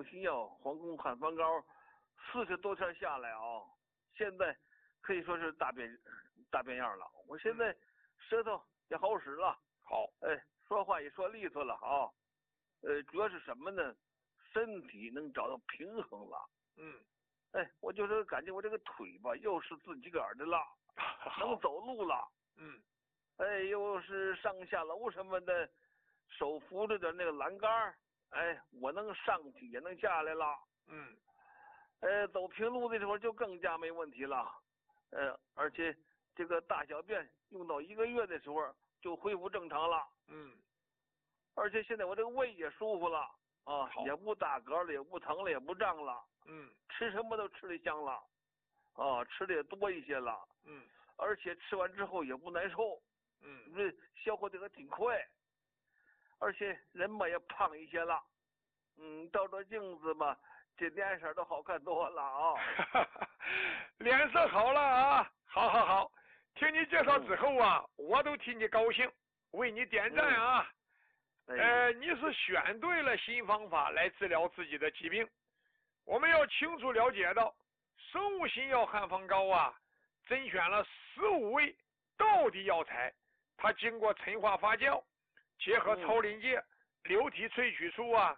新药黄宫汉方膏40多天下来啊，现在可以说是大变样了。我现在舌头也好使了， 好， 说话也说利索了啊。主要是什么呢？身体能找到平衡了。我就是感觉我这个腿吧，又是自己个儿的了，能走路了。又是上下楼什么的，手扶着的那个栏杆，我能上去也能下来了。走平路的时候就更加没问题了。而且这个大小便用到1个月的时候就恢复正常了。而且现在我这个胃也舒服了啊，也不打嗝了，也不疼了，也不胀了。吃什么都吃得香了，啊，吃的也多一些了。而且吃完之后也不难受。消化的还挺快。而且人吧也胖一些了。照照镜子吧，这脸色都好看多了啊。 脸色好了啊，好，听你介绍之后啊，我都替你高兴，为你点赞啊。你是选对了新方法来治疗自己的疾病。我们要清楚了解到，生物新药汉方膏啊，甄选了15味道地药材，它经过陈化发酵，结合超临界、流体萃取出啊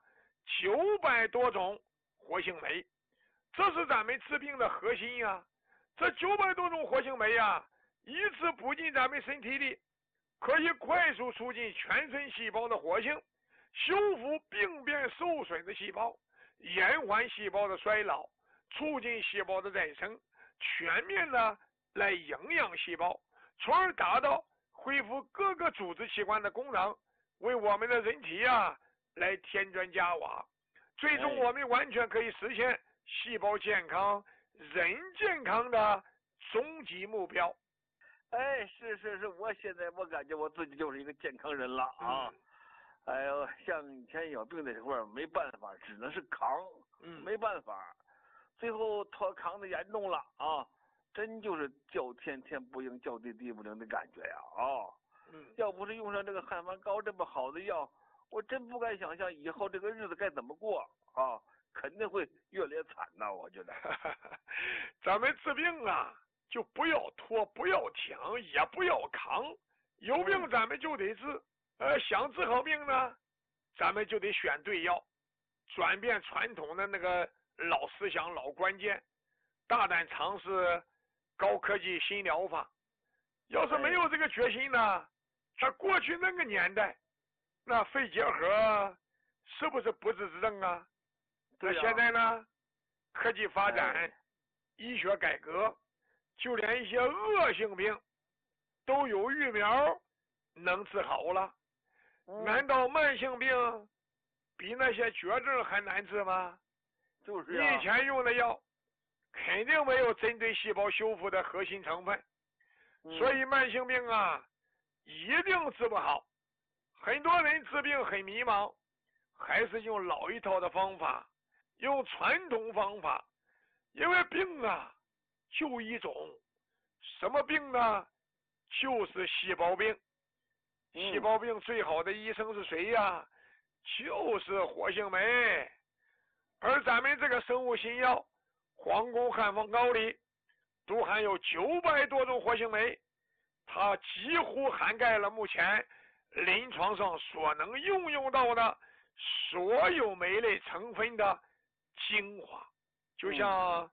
900多种活性酶，这是咱们治病的核心呀。这900多种活性酶呀，一次补进咱们身体里，可以快速促进全身细胞的活性，修复病变受损的细胞，延缓细胞的衰老，促进细胞的再生，全面的来营养细胞，从而达到恢复各个组织器官的功能，为我们的人体啊来添砖加瓦，最终我们完全可以实现细胞健康、人健康的终极目标。 是，我现在我感觉我自己就是一个健康人了啊。像以前有病的时候没办法，只能是扛。没办法，最后他扛的严重了啊，真就是叫天天不应，叫地地不灵的感觉呀啊。要不是用上这个汉方膏这么好的药，我真不敢想象以后这个日子该怎么过啊，肯定会越来越惨呐，我觉得。 咱们治病啊，就不要拖，不要挺，也不要扛，有病咱们就得治。想治好病呢，咱们就得选对药，转变传统的那个老思想、老观念，大胆尝试高科技新疗法。要是没有这个决心呢，他过去那个年代，那肺结核是不是不治之症啊？那现在呢，科技发展，医学改革，就连一些恶性病都有疫苗能治好了。难道慢性病比那些绝症还难治吗？ 就是你以前用的药肯定没有针对细胞修复的核心成分，所以慢性病啊一定治不好。很多人治病很迷茫，还是用老一套的方法，用传统方法。因为病啊就一种，什么病呢？就是细胞病。细胞病最好的医生是谁呀？就是活性酶。而咱们这个生物新药黄宫汉方膏里都含有900多种活性酶，它几乎涵盖了目前临床上所能应用到的所有酶类成分的精华。就像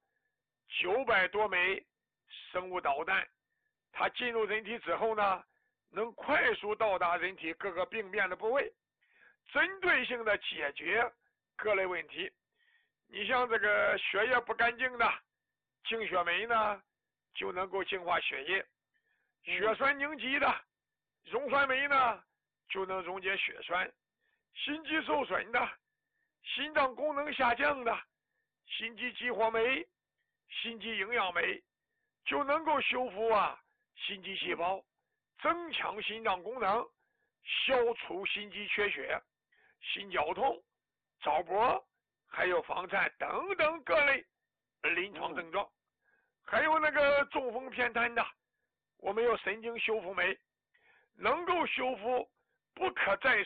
900多枚生物导弹，它进入人体之后呢，能快速到达人体各个病变的部位，针对性的解决各类问题。你像这个血液不干净的净血酶呢，就能够净化血液；血栓凝集的溶栓酶呢，就能溶解血栓；心肌受损的、心脏功能下降的心肌激活酶、心肌营养酶，就能够修复心肌细胞，增强心脏功能，消除心肌缺血、心绞痛、早搏，还有房颤等等各类临床症状。还有那个中风偏瘫的，我们有神经修复酶，能够修复不可再